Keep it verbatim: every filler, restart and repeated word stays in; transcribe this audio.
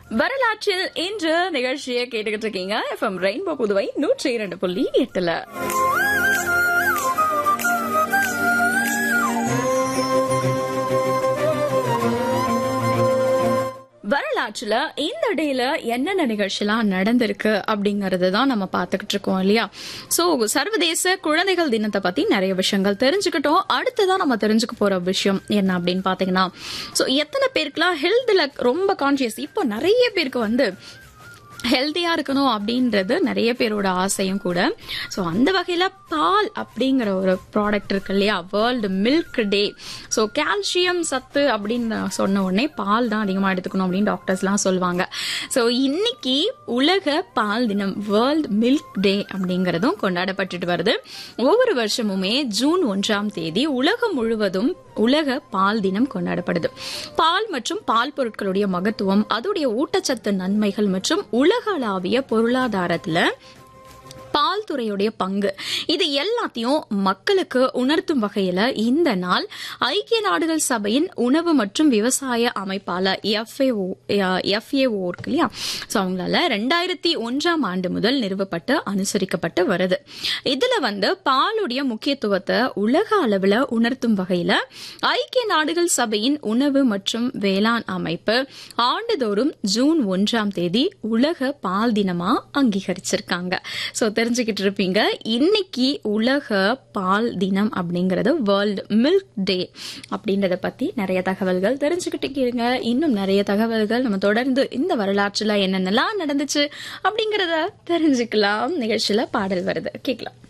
வரலாற்றில் இன்று நிகழ்ச்சியை கேட்டுக்கிட்டு இருக்கீங்க. எஃப்எம் ரெயின்போ புதுவை நூற்றி இரண்டு புள்ளி எட்டுல. வரலாற்றுல இந்த டேல என்னென்ன நிகழ்ச்சிலாம் நடந்திருக்கு அப்படிங்கறது தான் நம்ம பாத்துக்கிட்டு இருக்கோம் இல்லையா. சோ சர்வதேச குழந்தைகள் தினத்தை பத்தி நிறைய விஷயங்கள் தெரிஞ்சுக்கிட்டோம். அடுத்ததான் நம்ம தெரிஞ்சுக்க போற விஷயம் என்ன அப்படின்னு பாத்தீங்கன்னா, சோ எத்தனை பேருக்குலாம் ஹெல்த்ல ரொம்ப கான்சியஸ். இப்போ நிறைய பேருக்கு வந்து ஹெல்த்தியா இருக்கணும் அப்படின்றது நிறைய பேரோட ஆசையும் கூட. ஸோ அந்த வகையில பால் அப்படிங்கிற ஒரு ப்ராடக்ட் இருக்கு இல்லையா, வேர்ல்டு மில்க் டே. ஸோ கால்சியம் சத்து அப்படின்னு சொன்ன உடனே பால் தான் அதிகமாக எடுத்துக்கணும் அப்படின்னு டாக்டர்ஸ்லாம் சொல்லுவாங்க. ஸோ இன்னைக்கு உலக பால் தினம், வேர்ல்டு மில்க் டே அப்படிங்கறதும் கொண்டாடப்பட்டுட்டு வருது. ஒவ்வொரு வருஷமுமே ஜூன் ஒன்றாம் தேதி உலகம் முழுவதும் உலக பால் தினம் கொண்டாடப்படுது. பால் மற்றும் பால் பொருட்களுடைய மகத்துவம், அதோடைய ஊட்டச்சத்து நன்மைகள் மற்றும் உலகளாவிய பொருளாதாரத்துல பால் துறையுடைய பங்கு, இது எல்லாத்தையும் மக்களுக்கு உணர்த்தும் வகையில இந்த நாள் ஐக்கிய நாடுகள் சபையின் உணவு மற்றும் விவசாய அமைப்பால எஃப்ஏஓ எஃப்ஏஓ இருக்கு இல்லையா, ஸோ அவங்களால ரெண்டாயிரத்தி ஒன்றாம் ஆண்டு முதல் நிறுவப்பட்டு அனுசரிக்கப்பட்டு வருது. இதுல வந்து பாலுடைய முக்கியத்துவத்தை உலக அளவுல உணர்த்தும் வகையில ஐக்கிய நாடுகள் சபையின் உணவு மற்றும் வேளாண் அமைப்பு ஆண்டுதோறும் ஜூன் ஒன்றாம் தேதி உலக பால் தினமா அங்கீகரிச்சிருக்காங்க. ஸோ தெரிஞ்சுக்கிட்டு இருப்பீங்க, இன்னைக்கு உலக பால் தினம் அப்படிங்கறது வேர்ல்டு மில்க் டே அப்படின்றத பத்தி நிறைய தகவல்கள் தெரிஞ்சுக்கிட்டு. இன்னும் நிறைய தகவல்கள் நம்ம தொடர்ந்து இந்த வரலாற்றுல என்னென்னலாம் நடந்துச்சு அப்படிங்கறத தெரிஞ்சுக்கலாம். நிகழ்ச்சியில பாடல் வருது, கேட்கலாம்.